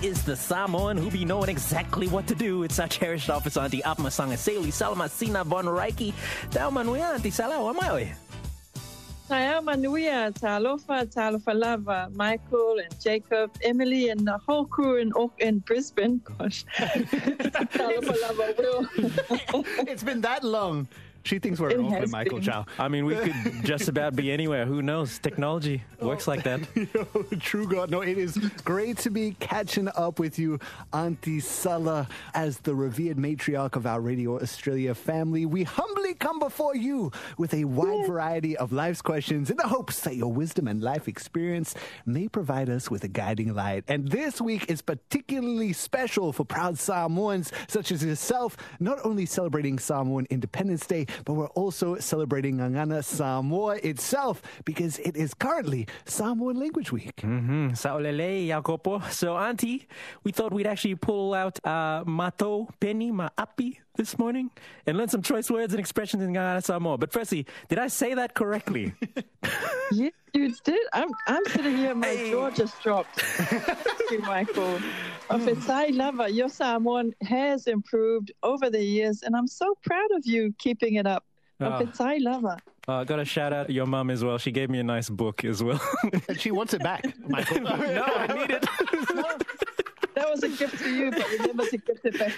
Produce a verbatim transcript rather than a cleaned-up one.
is the Samoan who be knowing exactly what to do. It's our cherished office auntie, Apma Sanga Seuli, Salma Sina Von Reiki. Tao manuia, auntie Sala, wa mai. Taya manuia, Talofa, Talofa Lava, Michael and Jacob, Emily and the whole crew in Oak and Brisbane. Gosh. Talofa Lava will. It's been that long. She thinks we're in Auckland, Michael Chow. I mean, we could just about be anywhere. Who knows? Technology works like that. Yo, true God. No, it is great to be catching up with you, Auntie Sala. As the revered matriarch of our Radio Australia family, we humbly come before you with a wide variety of life's questions in the hopes that your wisdom and life experience may provide us with a guiding light. And this week is particularly special for proud Samoans such as yourself, not only celebrating Samoan Independence Day, but we're also celebrating Ngangana Samoa itself because it is currently Samoan Language Week. Mm-hmm. Saolele, Jacopo. So, Auntie, we thought we'd actually pull out uh, Mato, Penny, Ma'api this morning and learn some choice words and expressions in Ngangana Samoa. But firstly, did I say that correctly? Yeah, you did. I'm I'm sitting here, my hey. jaw just dropped. Thank you, Michael. Ofisai Lava, your Samoan has improved over the years, and I'm so proud of you keeping it up. Ofisai Lava. I uh, got to shout out your mum as well. She gave me a nice book as well. And she wants it back, Michael. No, I need it. No, that was a gift to you, but remember to gift it back